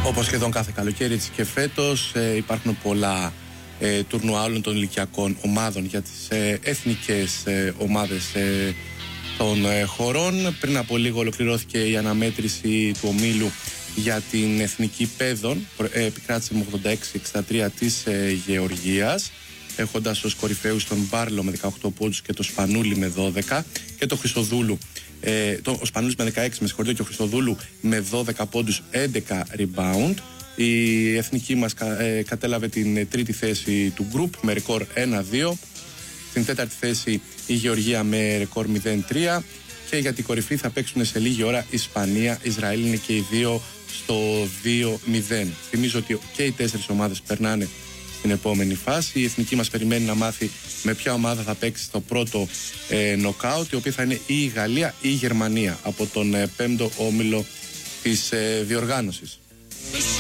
Όπως σχεδόν κάθε καλοκαίρι, έτσι και φέτος υπάρχουν πολλά τουρνουά όλων των ηλικιακών ομάδων για τις εθνικές ομάδες των χωρών. Πριν από λίγο ολοκληρώθηκε η αναμέτρηση του ομίλου για την εθνική παιδών. Επικράτησε με 86-63 της Γεωργίας, έχοντας ως κορυφαίους τον Μπάρλο με 18 πόντους και το Σπανούλη με 12 και το Χριστοδούλου. Ο Σπανούλης με 16 με συγχωρείτε και ο Χριστοδούλου με 12 πόντους, 11 rebound. Η εθνική μας κατέλαβε την τρίτη θέση του γκρουπ με ρεκόρ 1-2. Στην τέταρτη θέση η Γεωργία με ρεκόρ 0-3. Και για την κορυφή θα παίξουν σε λίγη ώρα Ισπανία, Ισραήλ, είναι και οι δύο στο 2-0. Θυμίζω ότι και οι 4 ομάδες περνάνε στην επόμενη φάση. Η εθνική μας περιμένει να μάθει με ποια ομάδα θα παίξει στο πρώτο νοκάουτ, η οποία θα είναι ή η Γαλλία ή η Γερμανία από τον 5ο όμιλο της διοργάνωσης.